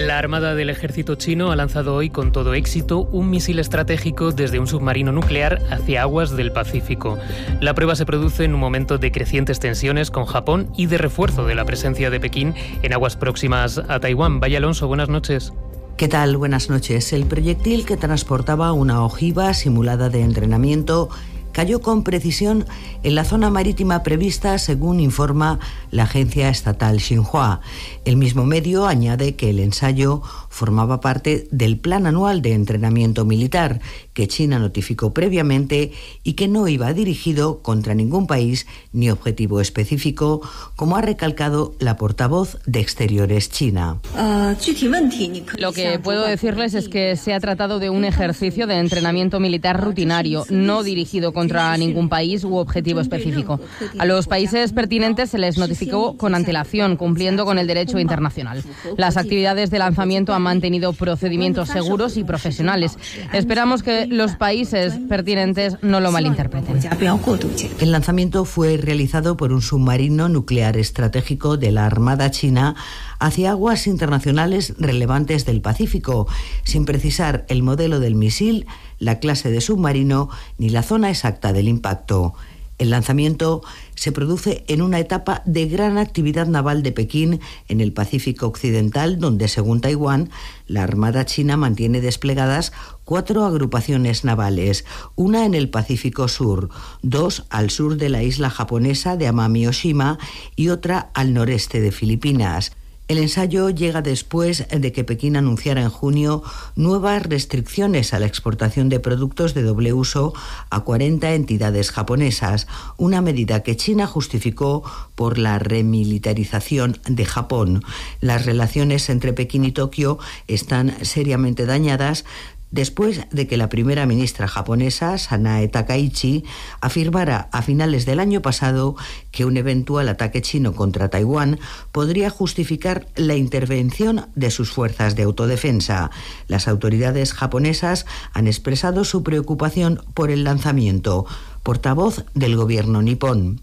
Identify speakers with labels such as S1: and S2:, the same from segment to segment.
S1: La Armada del Ejército chino ha lanzado hoy con todo éxito un misil estratégico desde un submarino nuclear hacia aguas del Pacífico. La prueba se produce en un momento de crecientes tensiones con Japón y de refuerzo de la presencia de Pekín en aguas próximas a Taiwán. Valle Alonso, buenas noches.
S2: ¿Qué tal? Buenas noches. El proyectil que transportaba una ojiva simulada de entrenamiento cayó con precisión en la zona marítima prevista, según informa la agencia estatal Xinhua. El mismo medio añade que el ensayo formaba parte del plan anual de entrenamiento militar que China notificó previamente y que no iba dirigido contra ningún país ni objetivo específico, como ha recalcado la portavoz de Exteriores china.
S3: Lo que puedo decirles es que se ha tratado de un ejercicio de entrenamiento militar rutinario, no dirigido contra ningún país u objetivo específico. A los países pertinentes se les notificó con antelación, cumpliendo con el derecho internacional. Las actividades de lanzamiento han mantenido procedimientos seguros y profesionales. Esperamos que los países pertinentes no lo malinterpreten.
S2: El lanzamiento fue realizado por un submarino nuclear estratégico de la Armada china hacia aguas internacionales relevantes del Pacífico, sin precisar el modelo del misil, la clase de submarino ni la zona exacta del impacto. El lanzamiento se produce en una etapa de gran actividad naval de Pekín en el Pacífico Occidental, donde, según Taiwán, la Armada china mantiene desplegadas 4 agrupaciones navales, una en el Pacífico Sur, 2 al sur de la isla japonesa de Amami-Oshima y otra al noreste de Filipinas. El ensayo llega después de que Pekín anunciara en junio nuevas restricciones a la exportación de productos de doble uso a 40 entidades japonesas, una medida que China justificó por la remilitarización de Japón. Las relaciones entre Pekín y Tokio están seriamente dañadas después de que la primera ministra japonesa, Sanae Takaichi, afirmara a finales del año pasado que un eventual ataque chino contra Taiwán podría justificar la intervención de sus fuerzas de autodefensa. Las autoridades japonesas han expresado su preocupación por el lanzamiento. Portavoz del gobierno nipón.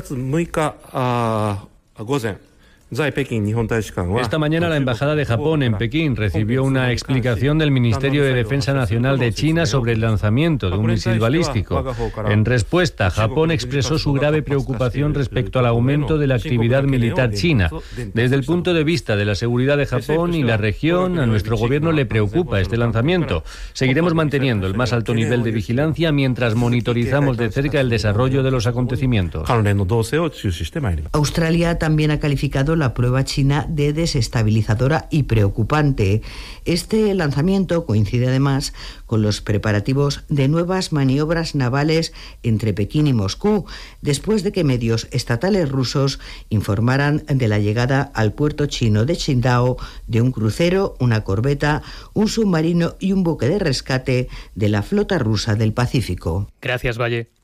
S4: Esta mañana la Embajada de Japón en Pekín recibió una explicación del Ministerio de Defensa Nacional de China sobre el lanzamiento de un misil balístico. En respuesta, Japón expresó su grave preocupación respecto al aumento de la actividad militar china. Desde el punto de vista de la seguridad de Japón y la región, a nuestro gobierno le preocupa este lanzamiento. Seguiremos manteniendo el más alto nivel de vigilancia mientras monitorizamos de cerca el desarrollo de los acontecimientos.
S2: Australia también ha calificado la prueba china de desestabilizadora y preocupante. Este lanzamiento coincide además con los preparativos de nuevas maniobras navales entre Pekín y Moscú, después de que medios estatales rusos informaran de la llegada al puerto chino de Qingdao de un crucero, una corbeta, un submarino y un buque de rescate de la flota rusa del Pacífico.
S1: Gracias, Valle.